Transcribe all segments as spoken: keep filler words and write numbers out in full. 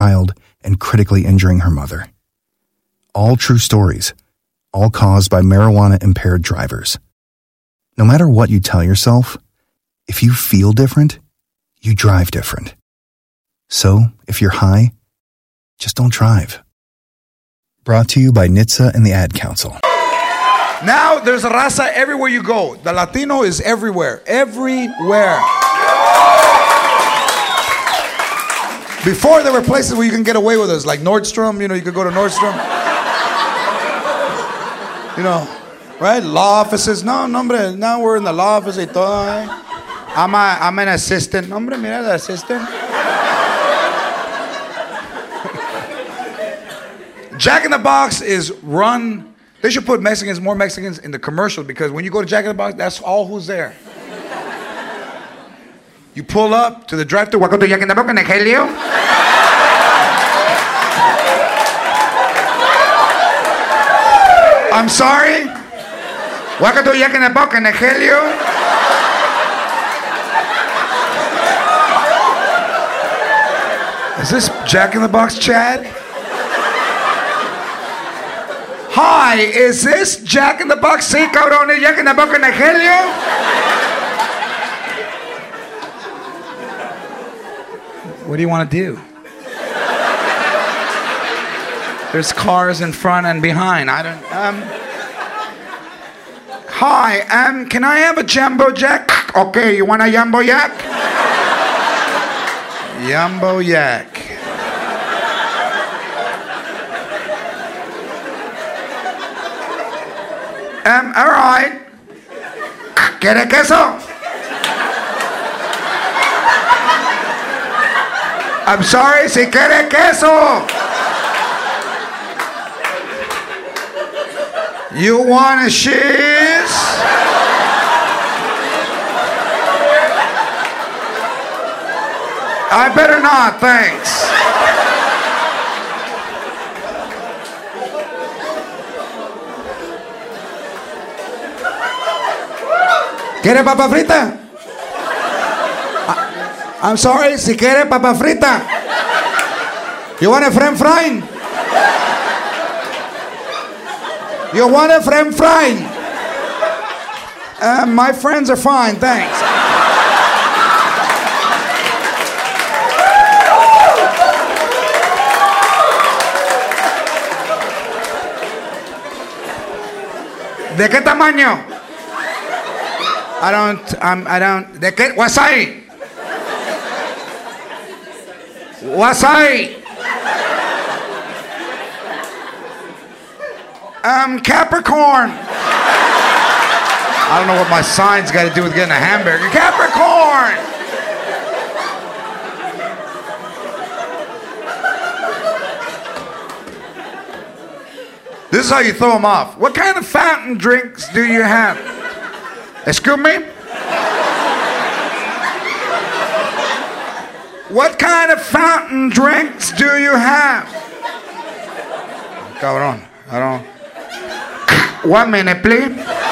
child and critically injuring her mother. All true stories, all caused by marijuana-impaired drivers. No matter what you tell yourself, if you feel different, you drive different. So, if you're high, just don't drive. Brought to you by N H T S A and the Ad Council. Now there's a raza everywhere you go. The Latino is everywhere. Everywhere. Before there were places where you can get away with us, like Nordstrom, you know, you could go to Nordstrom. You know, right? Law offices. No, no, hombre, now we're in the law office y todo, eh? I'm, a, I'm an assistant. No, hombre, mira, the assistant. Jack in the Box is run. They should put Mexicans, more Mexicans in the commercial, because when you go to Jack in the Box, that's all who's there. You pull up to the drive-thru. Welcome to Jack in the Box, can I help you? I'm sorry? Welcome to Jack in the Box, can I help you? Is this Jack in the Box, Chad? Hi, is this Jack in the Box? Sí, cabrón, es Jack in the Box, can I help you? What do you want to do? There's cars in front and behind. I don't, um... Hi, um, can I have a Jumbo Jack? Okay, you want a Jumbo Yak? Jumbo Yak. Um, all right. ¿Quiere queso? I'm sorry, si quiere queso. You want a cheese? I better not, thanks. ¿Quiere papa frita? I'm sorry, si quiere papa frita. You want a french fry? You want a french fry? Uh, my friends are fine, thanks. ¿De qué tamaño? I don't, um, I don't, ¿de qué? Wasabi. Wasabi. Um, Capricorn. I don't know what my sign's got to do with getting a hamburger. Capricorn. This is how you throw them off. What kind of fountain drinks do you have? Excuse me? What kind of fountain drinks do you have? Cabrón, I don't. One minute, please.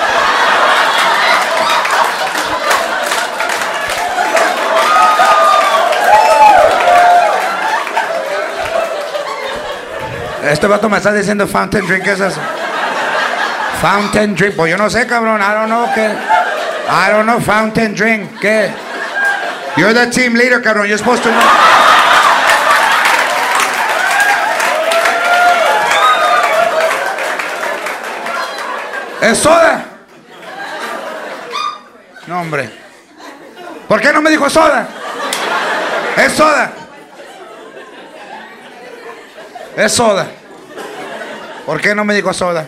Este vato me está diciendo fountain drink, ¿qué es eso? Fountain drink, pues yo no sé, cabrón, I don't know qué. I don't know, fountain drink, ¿qué? You're the team leader, cabrón, you're supposed to know. ¿Es soda? No, hombre. ¿Por qué no me dijo soda? ¿Es soda? Es soda. ¿Por qué no me dijo soda?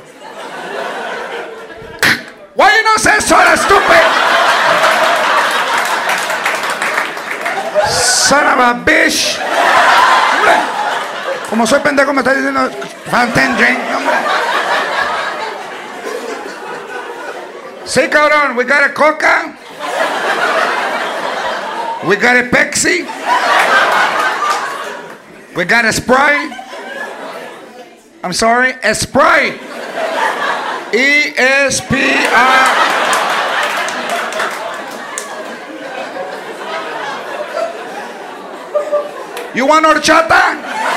Why you not say soda, stupid? Son of a bitch. Hombre, como soy pendejo me está diciendo fountain drink, hombre. Sí, cabrón, we got a Coca. We got a Pepsi. We got a Sprite. I'm sorry, a Sprite. E S P R. You want horchata?